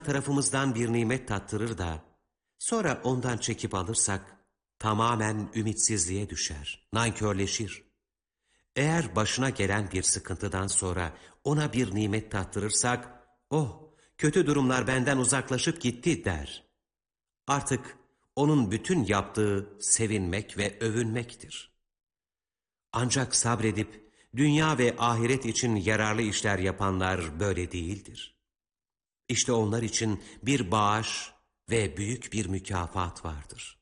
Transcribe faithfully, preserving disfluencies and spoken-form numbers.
tarafımızdan bir nimet tattırır da, sonra ondan çekip alırsak, tamamen ümitsizliğe düşer, nankörleşir. Eğer başına gelen bir sıkıntıdan sonra ona bir nimet tattırırsak, oh, kötü durumlar benden uzaklaşıp gitti der. Artık onun bütün yaptığı sevinmek ve övünmektir. Ancak sabredip dünya ve ahiret için yararlı işler yapanlar böyle değildir. İşte onlar için bir bağış ve büyük bir mükafat vardır.